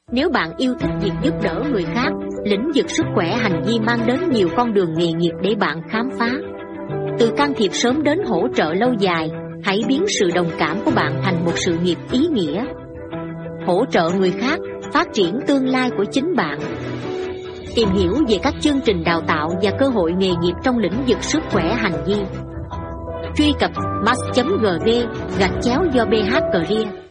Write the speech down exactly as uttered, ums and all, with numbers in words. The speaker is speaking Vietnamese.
Nếu bạn yêu thích việc giúp đỡ người khác, lĩnh vực sức khỏe hành vi mang đến nhiều con đường nghề nghiệp để bạn khám phá. Từ can thiệp sớm đến hỗ trợ lâu dài, hãy biến sự đồng cảm của bạn thành một sự nghiệp ý nghĩa. Hỗ trợ người khác, phát triển tương lai của chính bạn. Tìm hiểu về các chương trình đào tạo và cơ hội nghề nghiệp trong lĩnh vực sức khỏe hành vi. Truy cập mass chấm gv gạch chéo do bh career.